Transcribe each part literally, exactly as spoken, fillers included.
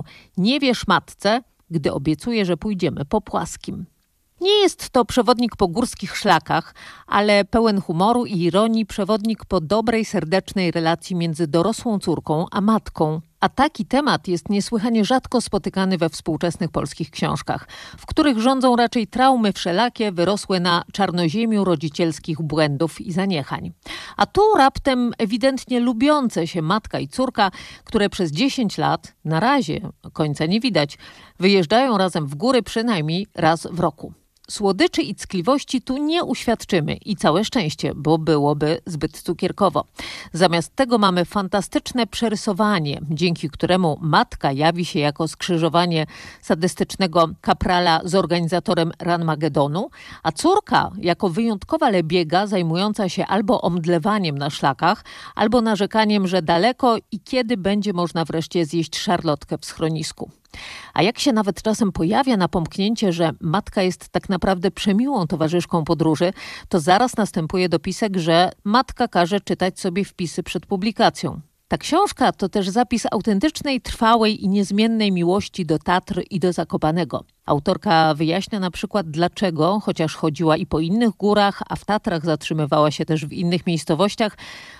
Nie wierz matce, gdy obiecuje, że pójdziemy po płaskim. Nie jest to przewodnik po górskich szlakach, ale pełen humoru i ironii przewodnik po dobrej, serdecznej relacji między dorosłą córką a matką. A taki temat jest niesłychanie rzadko spotykany we współczesnych polskich książkach, w których rządzą raczej traumy wszelakie wyrosłe na czarnoziemiu rodzicielskich błędów i zaniechań. A tu raptem ewidentnie lubiące się matka i córka, które przez dziesięć lat, na razie końca nie widać, wyjeżdżają razem w góry przynajmniej raz w roku. Słodyczy i ckliwości tu nie uświadczymy i całe szczęście, bo byłoby zbyt cukierkowo. Zamiast tego mamy fantastyczne przerysowanie, dzięki któremu matka jawi się jako skrzyżowanie sadystycznego kaprala z organizatorem Ranmagedonu, a córka jako wyjątkowa lebiega zajmująca się albo omdlewaniem na szlakach, albo narzekaniem, że daleko i kiedy będzie można wreszcie zjeść szarlotkę w schronisku. A jak się nawet czasem pojawia napomknięcie, że matka jest tak naprawdę przemiłą towarzyszką podróży, to zaraz następuje dopisek, że matka każe czytać sobie wpisy przed publikacją. Ta książka to też zapis autentycznej, trwałej i niezmiennej miłości do Tatr i do Zakopanego. Autorka wyjaśnia na przykład dlaczego, chociaż chodziła i po innych górach, a w Tatrach zatrzymywała się też w innych miejscowościach,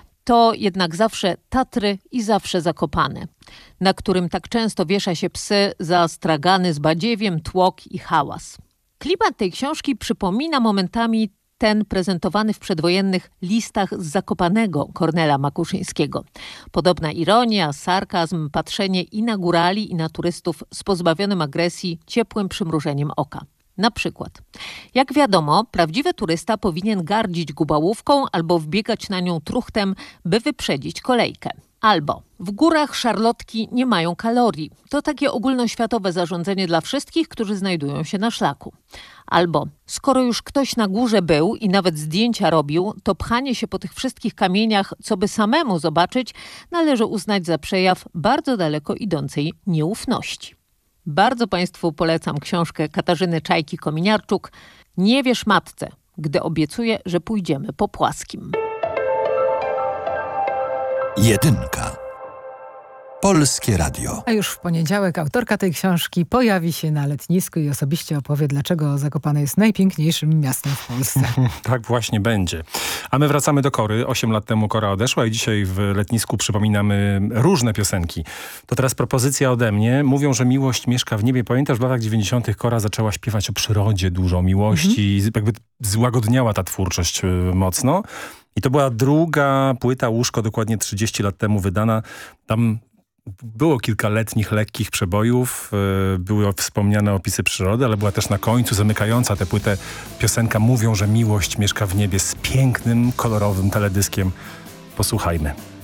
to jednak zawsze Tatry i zawsze Zakopane, na którym tak często wiesza się psy za stragany z badziewiem, tłok i hałas. Klimat tej książki przypomina momentami ten prezentowany w przedwojennych listach z Zakopanego Kornela Makuszyńskiego. Podobna ironia, sarkazm, patrzenie i na górali, i na turystów z pozbawionym agresji, ciepłym przymrużeniem oka. Na przykład, jak wiadomo, prawdziwy turysta powinien gardzić Gubałówką albo wbiegać na nią truchtem, by wyprzedzić kolejkę. Albo w górach szarlotki nie mają kalorii. To takie ogólnoświatowe zarządzenie dla wszystkich, którzy znajdują się na szlaku. Albo skoro już ktoś na górze był i nawet zdjęcia robił, to pchanie się po tych wszystkich kamieniach, co by samemu zobaczyć, należy uznać za przejaw bardzo daleko idącej nieufności. Bardzo Państwu polecam książkę Katarzyny Czajki-Kominiarczuk Nie wierz matce, gdy obiecuje, że pójdziemy po płaskim. Jedynka. Polskie Radio. A już w poniedziałek autorka tej książki pojawi się na letnisku i osobiście opowie, dlaczego Zakopane jest najpiękniejszym miastem w Polsce. Tak właśnie będzie. A my wracamy do Kory. Osiem lat temu Kora odeszła i dzisiaj w letnisku przypominamy różne piosenki. To teraz propozycja ode mnie. Mówią, że miłość mieszka w niebie. Pamiętasz, w latach dziewięćdziesiątych Kora zaczęła śpiewać o przyrodzie, dużo o miłości. Mhm. Jakby złagodniała ta twórczość mocno. I to była druga płyta Łóżko, dokładnie trzydzieści lat temu wydana. Tam było kilka letnich, lekkich przebojów, były wspomniane opisy przyrody, ale była też na końcu zamykająca tę płytę piosenka Mówią, że miłość mieszka w niebie z pięknym, kolorowym teledyskiem. Posłuchajmy.